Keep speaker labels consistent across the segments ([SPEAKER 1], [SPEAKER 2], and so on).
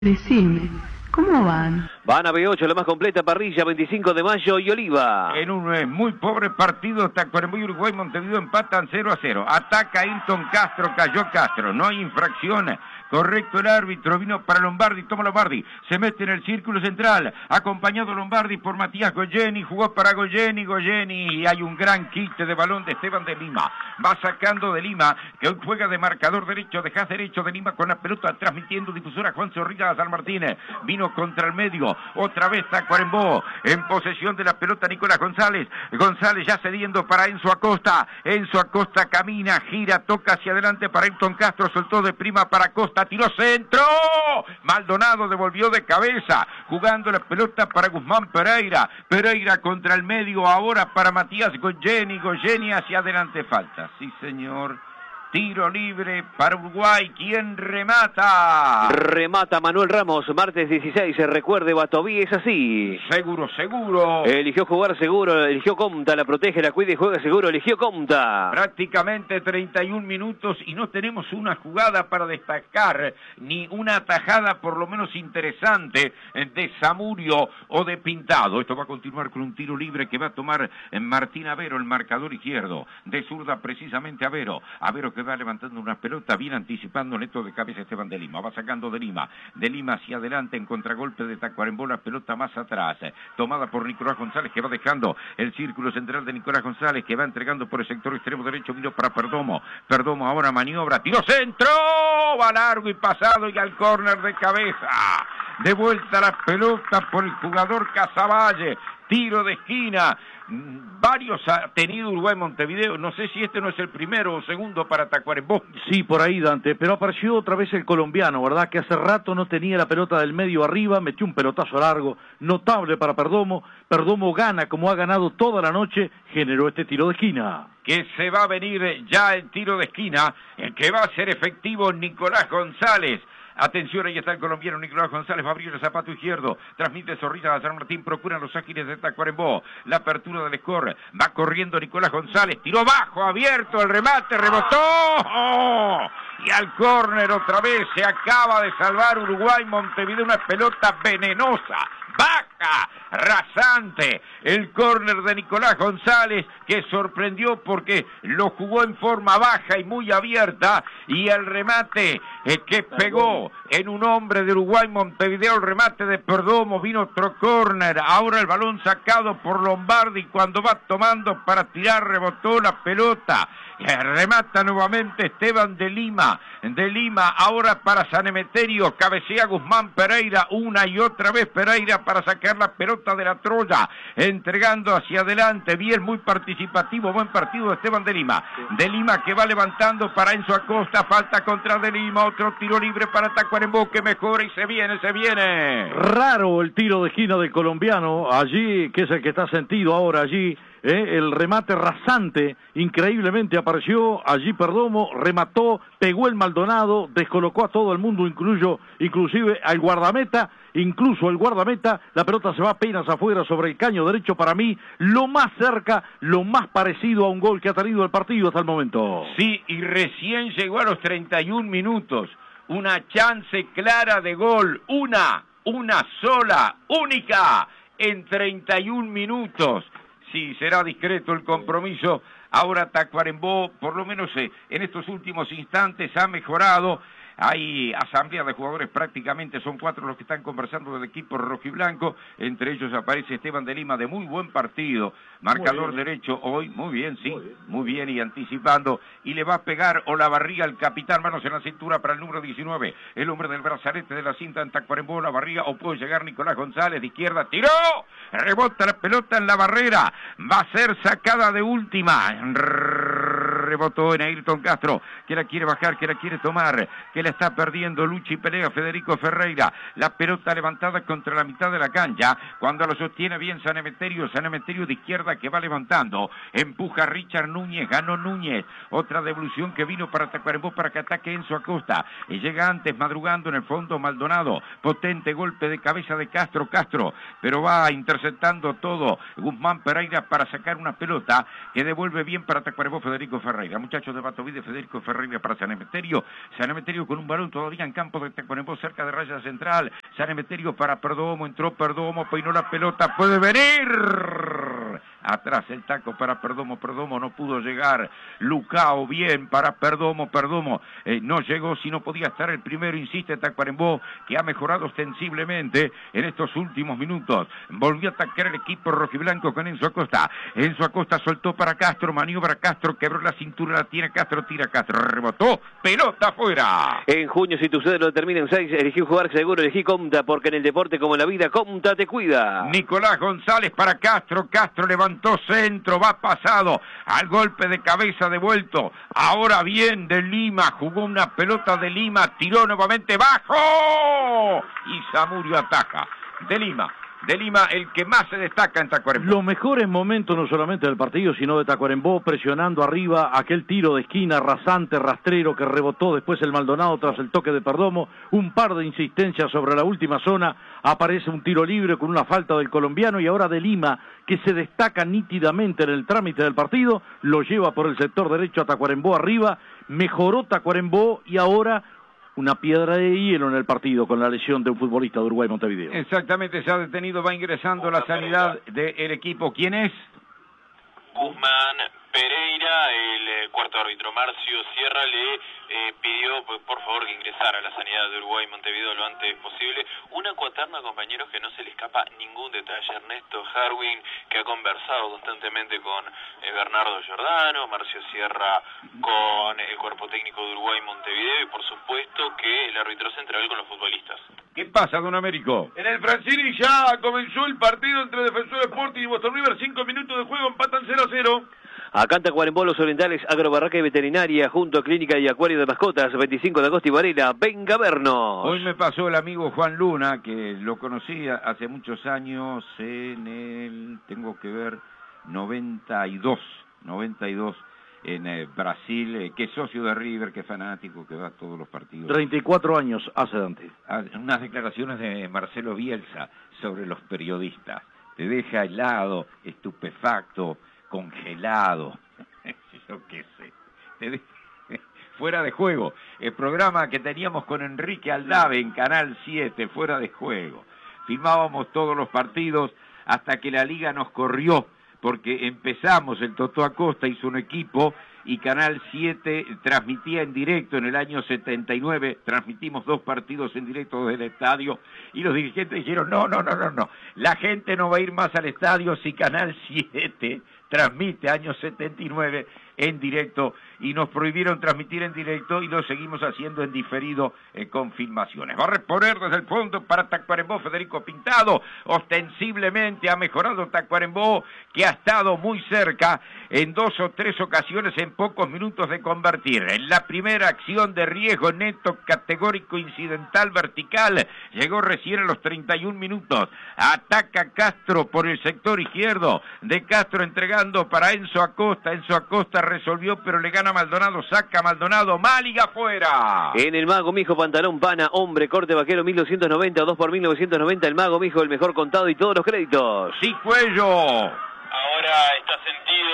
[SPEAKER 1] Decime, ¿cómo van?
[SPEAKER 2] Van a B8, la más completa parrilla, 25 de mayo y Oliva.
[SPEAKER 3] En un muy pobre partido, Tacuarembó y Uruguay Montevideo empatan 0-0. Ataca Ayrton Castro, cayó Castro, no hay infracción. Correcto el árbitro, vino para Lombardi, toma Lombardi, se mete en el círculo central, acompañado Lombardi por Matías Goyeni, jugó para Goyeni, y hay un gran quite de balón de Esteban de Lima. Va sacando de Lima, que hoy juega de marcador derecho, deja derecho de Lima con la pelota, transmitiendo difusora Juan Zorrilla San Martínez. Vino contra el medio, otra vez Tacuarembó, en posesión de la pelota Nicolás González. González ya cediendo para Enzo Acosta. Enzo Acosta camina, gira, toca hacia adelante para Ayrton Castro, soltó de prima para Acosta, tiró centro. Maldonado devolvió de cabeza, jugando la pelota para Guzmán Pereira. Pereira contra el medio, ahora para Matías Goyeni. Goyeni hacia adelante, falta. Sí, señor. Tiro libre para Uruguay. ¿Quién remata?
[SPEAKER 2] Remata Manuel Ramos, martes 16. Recuerde, Batoví es así.
[SPEAKER 3] Seguro, seguro.
[SPEAKER 2] Eligió jugar seguro, eligió Comta, la protege, la cuida y juega seguro, eligió Comta.
[SPEAKER 3] Prácticamente 31 minutos y no tenemos una jugada para destacar, ni una atajada por lo menos interesante de Zamudio o de Pintado. Esto va a continuar con un tiro libre que va a tomar Martín Avero, el marcador izquierdo. De zurda precisamente Avero. Avero que va levantando una pelota, bien anticipando neto de cabeza Esteban de Lima, va sacando de Lima hacia adelante en contragolpe de Tacuarembó, la pelota más atrás, tomada por Nicolás González, que va dejando el círculo central de Nicolás González, que va entregando por el sector extremo derecho, vino para Perdomo ahora maniobra, tiro centro, va largo y pasado y al córner de cabeza, de vuelta la pelota por el jugador Casavalle, tiro de esquina. Varios ha tenido Uruguay Montevideo, no sé si este no es el primero o segundo para Tacuarembó.
[SPEAKER 4] Sí, por ahí, Dante, pero apareció otra vez el colombiano, ¿verdad? Que hace rato no tenía la pelota del medio arriba, metió un pelotazo largo, notable para Perdomo. Perdomo gana como ha ganado toda la noche, generó este tiro de esquina.
[SPEAKER 3] Que se va a venir ya el tiro de esquina, el que va a ser efectivo Nicolás González. Atención, ahí está el colombiano Nicolás González, va a abrir el zapato izquierdo, transmite Zorrilla a San Martín, procuran los ágiles de Tacuarembó, la apertura del score, va corriendo Nicolás González, tiró bajo, abierto, el remate, rebotó, y al córner otra vez, se acaba de salvar Uruguay Montevideo, una pelota venenosa, baja, rasante, el córner de Nicolás González, que sorprendió porque lo jugó en forma baja y muy abierta, y el remate que pegó en un hombre de Uruguay Montevideo, el remate de Perdomo, vino otro córner, ahora el balón sacado por Lombardi, cuando va tomando para tirar, rebotó la pelota, remata nuevamente Esteban de Lima, ahora para San Emeterio, cabecea Guzmán Pereira, una y otra vez Pereira para sacar la pelota de la Troya, entregando hacia adelante, bien, muy participativo, buen partido de Esteban de Lima, que va levantando para Enzo Acosta, falta contra de Lima, otro tiro libre para Tacuarembó, que mejora y se viene.
[SPEAKER 4] Raro el tiro de esquina del colombiano, allí, que es el que está sentido ahora allí, el remate rasante, increíblemente apareció allí Perdomo, remató, pegó el Maldonado, descolocó a todo el mundo, inclusive al guardameta, la pelota se va apenas afuera sobre el caño derecho, para mí, lo más cerca, lo más parecido a un gol que ha tenido el partido hasta el momento.
[SPEAKER 3] Sí, y recién llegó a los 31 minutos, una chance clara de gol, una sola, única, en 31 minutos. Sí, será discreto el compromiso. Ahora Tacuarembó, por lo menos en estos últimos instantes, ha mejorado. Hay asamblea de jugadores, prácticamente son 4 los que están conversando del equipo rojiblanco. Entre ellos aparece Esteban de Lima, de muy buen partido. Marcador derecho hoy, muy bien, sí, muy bien y anticipando. Y le va a pegar Olavarría al capitán, manos en la cintura para el número 19. El hombre del brazalete de la cinta en Tacuarembó, Olavarría, o puede llegar Nicolás González de izquierda, tiró, rebota la pelota en la barrera, va a ser sacada de última. Rebotó en Ayrton Castro, que la quiere bajar, que la quiere tomar, que la está perdiendo, lucha y pelea Federico Ferreira, la pelota levantada contra la mitad de la cancha, cuando lo sostiene bien San Emeterio de izquierda que va levantando, empuja Richard Núñez, ganó Núñez, otra devolución que vino para Tacuarembó para que ataque Enzo Acosta, y llega antes madrugando en el fondo Maldonado, potente golpe de cabeza de Castro, pero va interceptando todo Guzmán Pereira para sacar una pelota que devuelve bien para Tacuarembó Federico Ferreira. Ferreira. Muchachos de Batovide, Federico Ferreira para San Emeterio. San Emeterio con un balón todavía en campo de Tacuarembó, cerca de raya central. San Emeterio para Perdomo, entró Perdomo, peinó la pelota, puede venir. Atrás el taco para Perdomo, Perdomo no pudo llegar. Lucao bien para Perdomo, Perdomo no llegó, si no podía estar el primero, insiste Tacuarembó, que ha mejorado ostensiblemente en estos últimos minutos. Volvió a atacar el equipo rojiblanco con Enzo Acosta. Enzo Acosta soltó para Castro, maniobra Castro, quebró la cintura, la tiene Castro, tira Castro, rebotó, pelota afuera.
[SPEAKER 2] En junio, si tu sueldo lo determina en 6, elegí jugar seguro, elegí Comta, porque en el deporte como en la vida, Comta te cuida.
[SPEAKER 3] Nicolás González para Castro, Castro levantó centro, va pasado, al golpe de cabeza devuelto, ahora bien de Lima, jugó una pelota de Lima, tiró nuevamente bajo, y Zamudio ataja, de Lima, el que más se destaca en Tacuarembó.
[SPEAKER 4] Los mejores momentos no solamente del partido, sino de Tacuarembó, presionando arriba, aquel tiro de esquina rasante, rastrero, que rebotó después el Maldonado tras el toque de Perdomo, un par de insistencias sobre la última zona, aparece un tiro libre con una falta del colombiano, y ahora de Lima, que se destaca nítidamente en el trámite del partido, lo lleva por el sector derecho a Tacuarembó arriba, mejoró Tacuarembó, y ahora una piedra de hielo en el partido con la lesión de un futbolista de Uruguay Montevideo.
[SPEAKER 3] Exactamente, se ha detenido, va ingresando la sanidad del equipo. ¿Quién es?
[SPEAKER 5] Guzmán Pereira, el cuarto árbitro Marcio Sierra le pidió por favor que ingresara a la sanidad de Uruguay Montevideo lo antes posible. Una cuaterna, compañeros, que no se le escapa ningún detalle. Ernesto Harwin, que ha conversado constantemente con Bernardo Giordano, Marcio Sierra con el cuerpo técnico de Uruguay Montevideo, y por supuesto que el árbitro central con los futbolistas.
[SPEAKER 3] ¿Qué pasa, don Américo?
[SPEAKER 6] En el Francini ya comenzó el partido entre Defensor Sporting y Boston River. 5 minutos de juego, empatan 0-0.
[SPEAKER 2] Acá en Tacuarembó, Los Orientales, Agrobarraca y Veterinaria, junto a Clínica y Acuario de Mascotas, 25 de agosto y Varela. Venga a vernos.
[SPEAKER 3] Hoy me pasó el amigo Juan Luna, que lo conocía hace muchos años en el, tengo que ver, 92 en Brasil, que es socio de River, que es fanático, que va a todos los partidos.
[SPEAKER 4] 34 años hace Dante.
[SPEAKER 3] Unas declaraciones de Marcelo Bielsa sobre los periodistas. Te deja helado, estupefacto, congelado, yo qué sé, fuera de juego. El programa que teníamos con Enrique Aldave en Canal 7, fuera de juego. Filmábamos todos los partidos hasta que la liga nos corrió, porque empezamos, el Totó Acosta hizo un equipo y Canal 7 transmitía en directo en el año 79, transmitimos 2 partidos en directo desde el estadio, y los dirigentes dijeron, no, la gente no va a ir más al estadio si Canal 7 transmite año 79 en directo, y nos prohibieron transmitir en directo y lo seguimos haciendo en diferido con filmaciones. Va a reponer desde el fondo para Tacuarembó Federico Pintado, ostensiblemente ha mejorado Tacuarembó, que ha estado muy cerca en 2 o 3 ocasiones en pocos minutos de convertir. En la primera acción de riesgo neto, categórico, incidental, vertical, llegó recién a los 31 minutos, ataca Castro por el sector izquierdo, de Castro entregando para Enzo Acosta resolvió, pero le gana Maldonado, saca Maldonado, Máliga afuera.
[SPEAKER 2] En el Mago Mijo, pantalón pana, hombre, corte vaquero 1290 o 2 por 1990, el Mago Mijo, el mejor contado y todos los créditos.
[SPEAKER 3] Sí, Cuello.
[SPEAKER 5] Ahora está sentido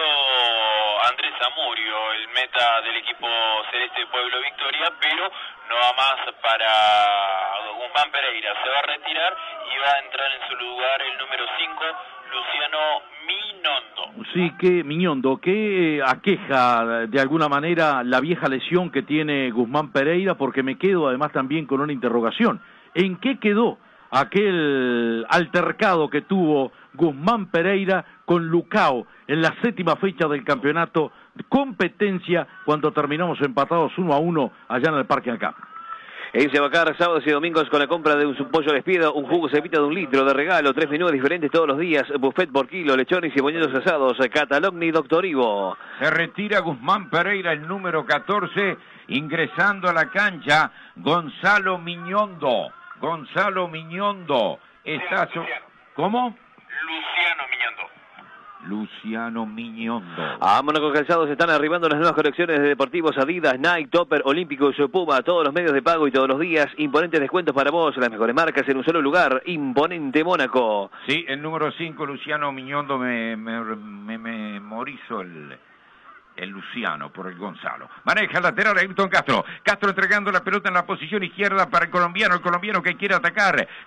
[SPEAKER 5] Andrés Zamudio, el meta del equipo celeste Pueblo Victoria, pero no va más para Guzmán Pereira. Se va a retirar y va a entrar en su lugar el número 5, Luciano Miñondo.
[SPEAKER 4] Sí, que Miñondo, que aqueja de alguna manera la vieja lesión que tiene Guzmán Pereira, porque me quedo además también con una interrogación. ¿En qué quedó aquel altercado que tuvo Guzmán Pereira con Lucao en la 7ª fecha del campeonato de competencia, cuando terminamos empatados 1-1 allá en el Parque Acá?
[SPEAKER 2] En Sebacar, sábados y domingos, con la compra de un pollo despido, un jugo cepita de 1 litro de regalo, 3 menús diferentes todos los días, buffet por kilo, lechones y boñuelos asados, Catalogni Doctor Ivo.
[SPEAKER 3] Se retira Guzmán Pereira, el número 14, ingresando a la cancha, Gonzalo Miñondo. Está ¿Cómo? Luciano Miñondo.
[SPEAKER 2] A Mónaco Calzados están arribando las nuevas colecciones de deportivos Adidas, Nike, Topper, Olímpicos, Puma, todos los medios de pago y todos los días. Imponentes descuentos para vos, las mejores marcas en un solo lugar. Imponente Mónaco.
[SPEAKER 3] Sí, el número 5, Luciano Miñondo, me memorizo el Luciano por el Gonzalo. Maneja el lateral Ayrton Castro. Castro entregando la pelota en la posición izquierda para el colombiano que quiere atacar.